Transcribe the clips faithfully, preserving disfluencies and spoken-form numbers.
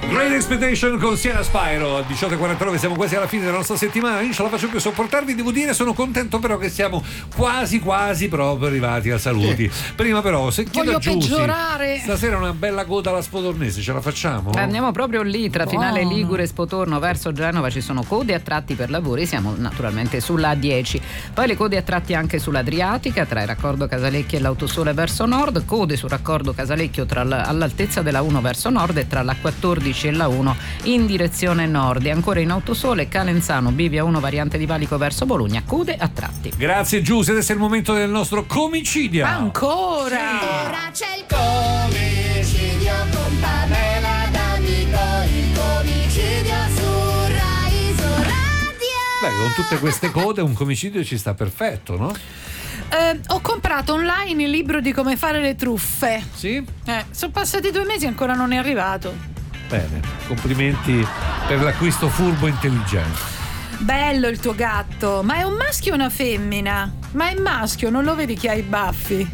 Great Expectation con Siena Spyro. diciotto e quarantanove, siamo quasi alla fine della nostra settimana. Non ce la faccio più sopportarvi, devo dire. Sono contento però che siamo quasi quasi proprio arrivati a saluti. Prima però, se chiedo Voglio a Giussi, peggiorare. stasera una bella coda alla Spadornese, ce la facciamo? Andiamo proprio lì, tra Buono. finale Ligure e Spotorno verso Genova ci sono code a tratti per lavori, siamo naturalmente sulla A dieci. Poi le code a tratti anche sull'Adriatica, tra il raccordo Casalecchio e l'Autosole verso nord, code sul raccordo Casalecchio tra l- all'altezza della uno verso nord e tra la quattordici e la uno in direzione nord. E ancora in Autosole Calenzano, Bivia uno variante di Valico verso Bologna, code a tratti. Grazie Giussi, adesso è il momento del nostro comicidio. Ancora! Ora c'è il comicidio con Pamela D'Amico, il comicidio su Rai su Radio. Beh, con tutte queste code un comicidio ci sta perfetto, no? Eh, ho comprato online il libro di come fare le truffe. Sì? Eh, sono passati due mesi e ancora non è arrivato. Bene, complimenti per l'acquisto furbo e intelligente. Bello il tuo gatto, ma è un maschio o una femmina? Ma è maschio, non lo vedi che ha i baffi?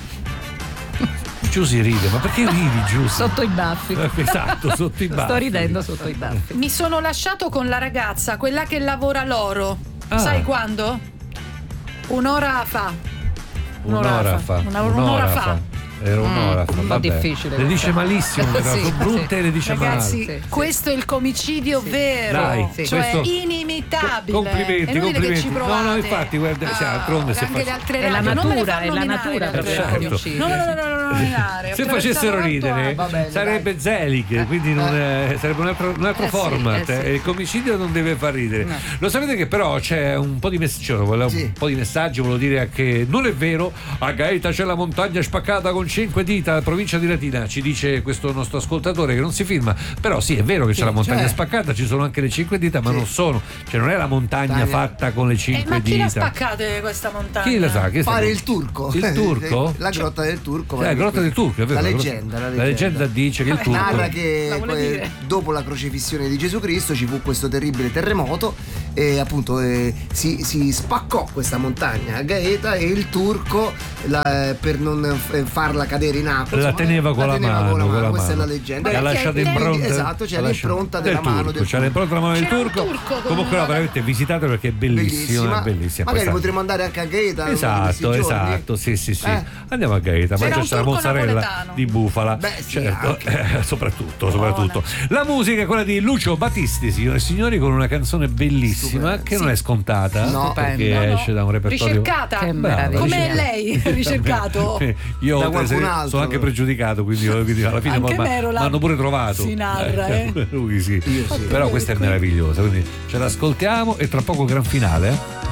Giussi ride, ma perché ridi Giussi? Sotto i baffi. Esatto, sotto i baffi. Sto ridendo sotto i baffi. Mi sono lasciato con la ragazza, quella che lavora l'oro. Ah. Sai quando? Un'ora fa. Un'ora fa. Una- un'ora fa. Era un'ora fa. un po' Vabbè. difficile Le dice questa. malissimo, le Sì, sono brutte sì. e le dice Ragazzi, male. Sì, sì. questo è il comicidio vero, Dai, cioè questo- inimitabile. Complimenti, È inutile complimenti. che ci No, provate. no, infatti, guarda, sì, d'altronde se anche fa- le altre È la radio, non me le natura, fanno è la nominare natura le per altre certo. radio. comicidio. No, no, no, no, no, no, nominare. Se Ho facessero attraversato ridere l'Alto Adige. bene, sarebbe Zelig, quindi non, eh, sarebbe un altro, un altro Eh sì, format. eh sì. E il comicidio non deve far ridere. No. Lo sapete che però c'è un po' di messaggi, un Sì. po' di messaggi, volevo dire che non è vero, a Gaeta c'è la montagna spaccata con cinque dita, provincia di Latina, ci dice questo nostro ascoltatore che non si firma, però sì è vero che c'è Sì, la montagna c'è. spaccata, ci sono anche le cinque dita, ma Sì. non sono, cioè non è la montagna Montagna. fatta con le Eh, cinque ma chi l'ha dita. spaccate questa montagna? Chi la sa? Chi sa? Pare il turco. Il turco? La grotta del turco. Eh, la grotta del turco, è vero. La la grotta- leggenda, la la leggenda. leggenda dice che il turco Narra La che vuole que- dire. dopo la crocifissione di Gesù Cristo ci fu questo terribile terremoto e appunto eh, si, si spaccò questa montagna a Gaeta e il turco la- per non eh, farla cadere in acqua la insomma, teneva con la mano, con la questa mano. è la leggenda. L'ha E lasciata quindi- impronta. esatto, c'è l'ha lasciata- l'impronta della del mano turco, del c'è l'impronta della mano del C'era un turco. turco con Comunque no, una- veramente visitatelo perché è bellissimo, è bellissima. Magari questa- potremmo andare anche a Gaeta uno di questi Esatto, giorni. esatto, sì, sì, sì. Eh? Andiamo a Gaeta, C'era mangiarci un la turco mozzarella napoletano. di bufala. Beh, sì, certo, anche. eh, soprattutto, soprattutto. La musica è quella di Lucio Battisti, signore e signori, con una canzone bellissima Stupenda. che non è scontata, No. perché Stupenda. esce da un repertorio. Ricercata. Che Brava, meraviglia. Come ricercata. lei, ricercato. Io Da per qualcun esempio, altro. sono anche pregiudicato, quindi, quindi alla fine Anche mi Merola hanno pure trovato. si narra, eh. Lui sì. Io sì. Però questa è meravigliosa, quindi ce l'ascoltiamo e tra poco gran finale. eh.